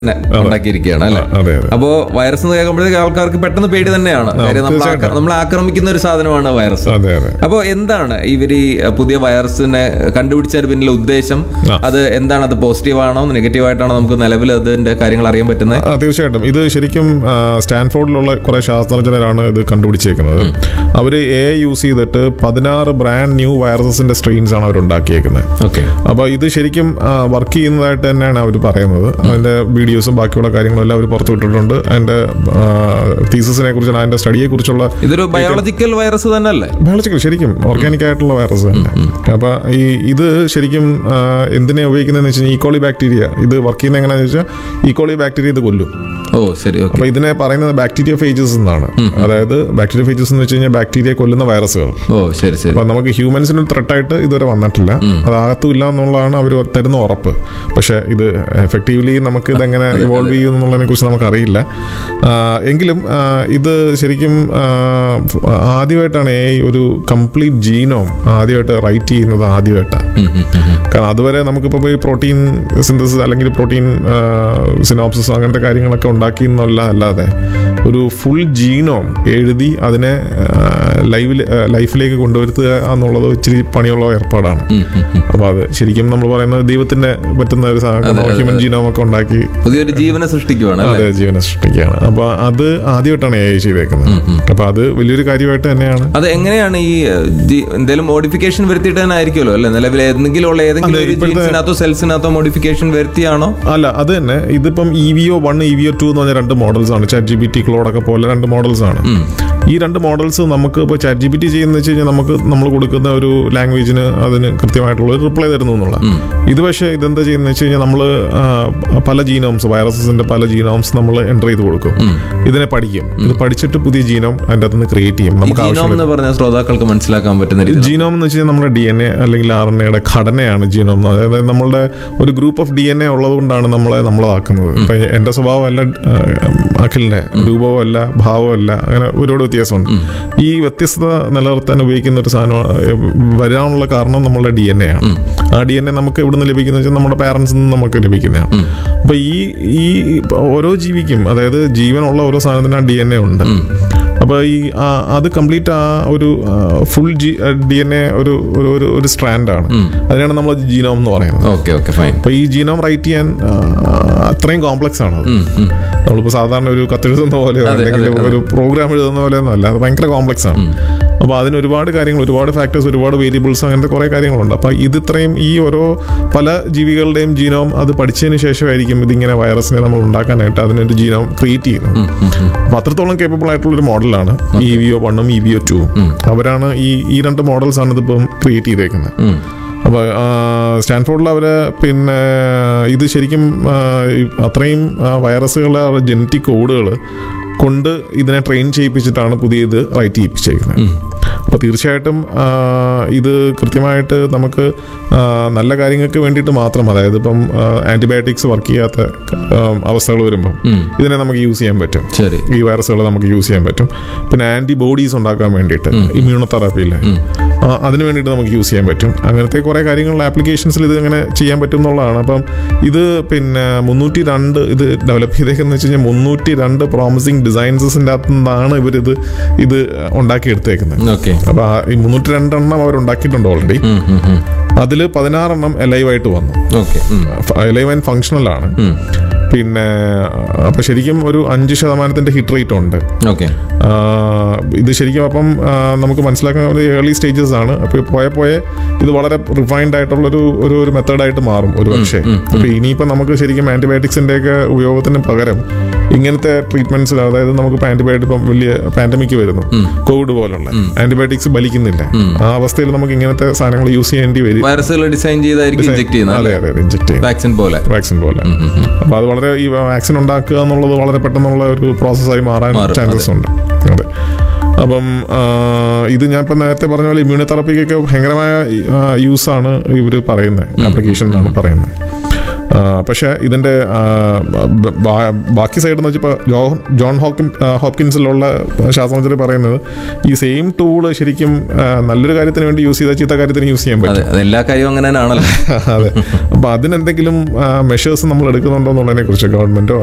ഉണ്ടാക്കിയിരിക്കുകയാണ് അല്ലെ. അപ്പോ വൈറസ് എന്ന് കേൾക്കുമ്പോഴത്തേക്ക് ആൾക്കാർക്ക് പെട്ടെന്ന് പേടി തന്നെയാണ്. കാര്യം നമ്മൾ ആക്രമിക്കുന്ന ഒരു സാധനമാണ് വൈറസ്. അപ്പോൾ എന്താണ് ഇവർ ഈ പുതിയ വൈറസിനെ കണ്ടുപിടിച്ചതിന് പിന്നിലെ ഉദ്ദേശം? അത് എന്താണ്? അത് പോസിറ്റീവ് ആണോ നെഗറ്റീവ് ആയിട്ടാണോ നമുക്ക് നിലവിൽ അതിന്റെ കാര്യങ്ങൾ അറിയാൻ പറ്റുന്നത്? തീർച്ചയായിട്ടും ഇത് ശരിക്കും സ്റ്റാൻഫോർഡിലുള്ള കുറെ ശാസ്ത്രജ്ഞരാണ് ഇത് കണ്ടുപിടിച്ചേക്കുന്നത്. അവർ AI യൂസ് ചെയ്തിട്ട് 16 ബ്രാൻഡ് ന്യൂ വൈറസസിന്റെ സ്ട്രെയിൻസ് ആണ് അവർ ഉണ്ടാക്കിയേക്കുന്നത്. അപ്പൊ ഇത് ശരിക്കും വർക്ക് ചെയ്യുന്നതായിട്ട് തന്നെയാണ് അവർ പറയുന്നത്. അതിന്റെ വീഡിയോസും ബാക്കിയുള്ള കാര്യങ്ങളെല്ലാം അവർ പുറത്തു വിട്ടിട്ടുണ്ട്. അതിന്റെ തീസിസിനെ കുറിച്ചുള്ള അതിന്റെ സ്റ്റഡിയെ കുറിച്ചുള്ള ഇതൊരു ബയോളജിക്കൽ വൈറസ് തന്നെ അല്ലേ? ബയോളജിക്കൽ ശരിക്കും ഓർഗാനിക് ആയിട്ടുള്ള വൈറസ് തന്നെ. അപ്പൊ ഇത് ശരിക്കും എന്തിനെ ഉപയോഗിക്കുന്നതെന്ന് വെച്ചാൽ ഈക്കോളി ബാക്ടീരിയ ഇത് വർക്ക് ചെയ്യുന്ന എങ്ങനെയാണെന്ന് വെച്ചാൽ ഈക്കോളി ബാക്ടീരിയ ഇത് കൊല്ലും. അപ്പൊ ഇതിനെ പറയുന്നത് ബാക്ടീരിയ ഫേജസ് എന്നാണ്. അതായത് ബാക്ടീരിയ ഫേജസ് എന്ന് വെച്ച് കഴിഞ്ഞാൽ ബാക്ടീരിയ കൊല്ലുന്ന വൈറസുകൾ. അപ്പൊ നമുക്ക് ഹ്യൂമൻസിന് ത്രെട്ടായിട്ട് ഇതുവരെ വന്നിട്ടില്ല, അതാകത്തുമില്ല എന്നുള്ളതാണ് അവർ തരുന്ന ഉറപ്പ്. പക്ഷെ ഇത് എഫക്റ്റീവ്ലി നമുക്ക് ഇതെങ്ങനെ ഇവോൾവ് ചെയ്യും എന്നുള്ളതിനെ കുറിച്ച് നമുക്കറിയില്ല. എങ്കിലും ഇത് ശരിക്കും ആദ്യമായിട്ടാണ് ഒരു കംപ്ലീറ്റ് ജീനോം ആദ്യമായിട്ട് റൈറ്റ് ചെയ്യുന്നത് ആദ്യമായിട്ടാണ്. കാരണം അതുവരെ നമുക്കിപ്പോൾ പോയി പ്രോട്ടീൻ സിന്തസിസ് അല്ലെങ്കിൽ പ്രോട്ടീൻ സിനോപ്സിസ് അങ്ങനത്തെ കാര്യങ്ങളൊക്കെ ഉണ്ടാക്കി എന്നുള്ള അല്ലാതെ ഒരു ഫുൾ ജീനോം എഴുതി അതിനെ ലൈഫിലേക്ക് കൊണ്ടുവരുത്തുക എന്നുള്ളത് ഇച്ചിരി പണിയുള്ള ഏർപ്പാടാണ്. അപ്പൊ അത് ശരിക്കും നമ്മൾ പറയുന്നത് ദൈവത്തിന്റെ പറ്റുന്ന ഒരു ഹ്യൂമൻ ജീനോം ഒക്കെ ഉണ്ടാക്കി പുതിയൊരു ജീവനെ സൃഷ്ടിക്കുകയാണ്. അതെ, ജീവനെ സൃഷ്ടിക്കുകയാണ്. അപ്പൊ അത് ആദ്യമായിട്ടാണ് AI ചെയ്തേക്കുന്നത്. അപ്പൊ അത് വലിയൊരു കാര്യമായിട്ട് തന്നെയാണ്. അത് എങ്ങനെയാണ് ഈ എന്തെങ്കിലും മോഡിഫിക്കേഷൻ വരുത്തിയിട്ട് തന്നെ ആയിരിക്കുമല്ലോ അല്ലെ? നിലവിൽ ഏതെങ്കിലും സെൽസിനകത്തോ മോഡിഫിക്കേഷൻ വരുത്തിയാണോ? അല്ല, അത് തന്നെ. ഇതിപ്പം EVO1 EVO2 എന്ന് പറഞ്ഞ 2 മോഡൽസ് ആണ്. ChatGPT ക്ലോഡൊക്കെ പോലെ 2 മോഡൽസ് ആണ്. ഈ 2 മോഡൽസ് നമുക്ക് ഇപ്പോൾ ChatGPT ചെയ്യുന്ന വെച്ച് കഴിഞ്ഞാൽ നമ്മൾ കൊടുക്കുന്ന ഒരു ലാംഗ്വേജിന് അതിന് കൃത്യമായിട്ടുള്ള ഒരു റിപ്ലൈ തരുന്നു എന്നുള്ള. ഇത് പക്ഷേ ഇതെന്താ ചെയ്യുന്നത് വെച്ച് കഴിഞ്ഞാൽ നമ്മൾ പല ജീനോംസ് വൈറസസിന്റെ പല ജീനോംസ് നമ്മൾ എൻ്റർ ചെയ്ത് കൊടുക്കും. ഇതിനെ പഠിക്കും. ഇത് പഠിച്ചിട്ട് പുതിയ ജീനോം അതിൻ്റെ അകത്ത് നിന്ന് ക്രിയേറ്റ് ചെയ്യും. നമുക്ക് ആവശ്യമുള്ള ശ്രോതാക്കൾക്ക് മനസ്സിലാക്കാൻ പറ്റുന്ന ജീനോം എന്ന് വെച്ച് കഴിഞ്ഞാൽ നമ്മുടെ DNA അല്ലെങ്കിൽ RNA ഘടനയാണ് ജീനോം. അതായത് നമ്മളുടെ ഒരു ഗ്രൂപ്പ് ഓഫ് DNA ഉള്ളത് കൊണ്ടാണ് നമ്മളാക്കുന്നത്. ഇപ്പൊ എന്റെ സ്വഭാവമല്ല അഖിലിന്റെ, രൂപവുമല്ല ഭാവമല്ല, അങ്ങനെ ഒരുപാട് വ്യത്യാസമുണ്ട്. ഈ വ്യത്യസ്തത നിലനിർത്താൻ ഉപയോഗിക്കുന്ന ഒരു സാധനം വരാനുള്ള കാരണം നമ്മളുടെ DNA ആണ്. ആ DNA നമുക്ക് എവിടുന്ന് ലഭിക്കുന്ന വെച്ചാൽ നമ്മുടെ പാരന്റ്സിൽ നിന്ന് നമുക്ക് ലഭിക്കുന്നതാണ്. അപ്പൊ ഈ ഓരോ ജീവിക്കും, അതായത് ജീവനുള്ള ഓരോ സാധനത്തിന് ആ DNA ഉണ്ട്. അപ്പൊ അത് കംപ്ലീറ്റ് ആ ഒരു ഫുൾ DNA ഒരു സ്ട്രാൻഡാണ്. അതിനാണ് നമ്മൾ ജീനോം എന്ന് പറയുന്നത്. അപ്പൊ ഈ ജീനോം റൈറ്റ് ചെയ്യാൻ അത്രയും കോംപ്ലക്സ് ആണ്. നമ്മളിപ്പോ സാധാരണ ഒരു കത്തെഴുതുന്ന പോലെയോ അല്ലെങ്കിൽ ഒരു പ്രോഗ്രാം എഴുതുന്ന പോലെയോ ഒന്നും അല്ല. അത് ഭയങ്കര കോംപ്ലക്സ് ആണ്. അപ്പോൾ അതിന് ഒരുപാട് കാര്യങ്ങൾ, ഒരുപാട് ഫാക്ടേഴ്സ്, ഒരുപാട് വേരിയബിൾസ്, അങ്ങനത്തെ കുറേ കാര്യങ്ങളുണ്ട്. അപ്പോൾ ഇത്രയും ഈ ഓരോ പല ജീവികളുടെയും ജീനോം അത് പഠിച്ചതിന് ശേഷമായിരിക്കും ഇതിങ്ങനെ വൈറസിനെ നമ്മൾ ഉണ്ടാക്കാനായിട്ട് അതിനൊരു ജീനോം ക്രിയേറ്റ് ചെയ്യുന്നത്. അപ്പോൾ അത്രത്തോളം കേപ്പബിൾ ആയിട്ടുള്ളൊരു മോഡലാണ് EVO1 EVO2. അവരാണ് ഈ 2 മോഡൽസ് ആണ് ഇതിപ്പം ക്രിയേറ്റ് ചെയ്തേക്കുന്നത്. അപ്പോൾ സ്റ്റാൻഫോർഡിൽ അവര് പിന്നെ ഇത് ശരിക്കും അത്രയും വൈറസുകളുടെ ജനറ്റിക് കോഡുകൾ കൊണ്ട് ഇതിനെ ട്രെയിൻ ചെയ്യിപ്പിച്ചിട്ടാണ് പുതിയ ഇത് റൈറ്റ് ചെയ്യിപ്പിച്ചേക്കുന്നത്. അപ്പോൾ തീർച്ചയായിട്ടും ഇത് കൃത്യമായിട്ട് നമുക്ക് നല്ല കാര്യങ്ങൾക്ക് വേണ്ടിയിട്ട് മാത്രം, അതായത് ഇപ്പം ആന്റിബയോട്ടിക്സ് വർക്ക് ചെയ്യാത്ത അവസ്ഥകൾ വരുമ്പം ഇതിനെ നമുക്ക് യൂസ് ചെയ്യാൻ പറ്റും. ഈ വൈറസുകൾ നമുക്ക് യൂസ് ചെയ്യാൻ പറ്റും. പിന്നെ ആന്റിബോഡീസ് ഉണ്ടാക്കാൻ വേണ്ടിയിട്ട് ഇമ്മ്യൂണോതെറാപ്പിയില്ല, അതിന് വേണ്ടിയിട്ട് നമുക്ക് യൂസ് ചെയ്യാൻ പറ്റും. അങ്ങനത്തെ കുറേ കാര്യങ്ങളുള്ള ആപ്ലിക്കേഷൻസിൽ ഇത് അങ്ങനെ ചെയ്യാൻ പറ്റും എന്നുള്ളതാണ്. അപ്പം ഇത് പിന്നെ 302 ഇത് ഡെവലപ്പ് ചെയ്തേക്കെന്ന് വെച്ച് കഴിഞ്ഞാൽ 302 പ്രോമിസിങ് ഡിസൈൻസിന്റെ അകത്തു നിന്നാണ് ഇത് ഉണ്ടാക്കിയെടുത്തേക്കുന്നത്. അപ്പൊ ഈ 302 അവരുണ്ടാക്കിയിട്ടുണ്ട് ഓൾറെഡി. അതിൽ 16 എലൈവ് ആയിട്ട് വന്നു. എലൈവ് ആൻഡ് ഫങ്ഷണൽ ആണ്. പിന്നെ അപ്പൊ ശരിക്കും ഒരു 5% ഹിറ്റ് റേറ്റ് ഉണ്ട്. ഇത് ശരിക്കും അപ്പം നമുക്ക് മനസ്സിലാക്കാൻ ഏർലി സ്റ്റേജസ് ആണ്. അപ്പൊ പോയെ ഇത് വളരെ റിഫൈൻഡ് ആയിട്ടുള്ള ഒരു മെത്തേഡായിട്ട് മാറും ഒരു പക്ഷേ. അപ്പൊ ഇനിയിപ്പോ നമുക്ക് ശരിക്കും ആന്റിബയോട്ടിക്സിന്റെ ഒക്കെ ഉപയോഗത്തിന് പകരം ഇങ്ങനത്തെ ട്രീറ്റ്മെന്റ്സ്, അതായത് നമുക്ക് ആന്റിബയോട്ടിക് ഇപ്പം വലിയ പാൻഡമിക് വരുന്നു, കോവിഡ് പോലുള്ള ആന്റിബയോട്ടിക്സ് ബലിക്കുന്നില്ല. ആ അവസ്ഥയിൽ നമുക്ക് ഇങ്ങനത്തെ സാധനങ്ങൾ യൂസ് ചെയ്യേണ്ടി വരും. ഡിസൈൻ ചെയ്തായിരിക്കും ഇഞ്ചെക്ട് ചെയ്യുന്നത്, വാക്സിൻ പോലെ. അപ്പൊ അത് വളരെ ഈ വാക്സിൻ ഉണ്ടാക്കുക എന്നുള്ളത് വളരെ പെട്ടെന്നുള്ള ഒരു പ്രോസസ്സായി മാറാൻ ചാൻസസ് ഉണ്ട്. അതെ. അപ്പം ഇത് ഞാൻ ഇപ്പം നേരത്തെ പറഞ്ഞ പോലെ ഇമ്മ്യൂണോതെറാപ്പിക്കൊക്കെ ഭയങ്കരമായ യൂസാണ് ഇവർ പറയുന്നത്, ആപ്ലിക്കേഷൻ ആണ് പറയുന്നത്. പക്ഷേ ഇതിൻ്റെ ബാക്കി സൈഡ് എന്ന് വെച്ചപ്പോൾ ജോൺ ഹോപ്കിൻസിലുള്ള ശാസ്ത്രജ്ഞർ പറയുന്നത് ഈ സെയിം ടൂള് ശരിക്കും നല്ലൊരു കാര്യത്തിന് വേണ്ടി യൂസ് ചെയ്താൽ ചീത്ത കാര്യത്തിന് യൂസ് ചെയ്യാൻ പറ്റും. എല്ലാ കാര്യവും അങ്ങനെ തന്നെയാണല്ലോ. അതെ. അപ്പോൾ അതിനെന്തെങ്കിലും മെഷേഴ്സ് നമ്മൾ എടുക്കുന്നുണ്ടോ എന്നുള്ളതിനെ കുറിച്ച് ഗവൺമെന്റോ